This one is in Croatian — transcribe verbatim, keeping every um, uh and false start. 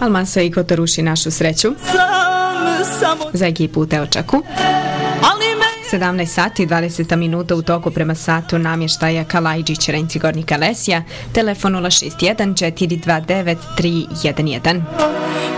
Almasa i Koto ruši našu sreću za ekipu u Teočaku. sedamnaest sati i dvadeset minuta u toku prema satu namještaja Kalajđić, Renci, Gornjika, Lesja. Telefon nula šest jedan četiri dva devet tri jedan jedan.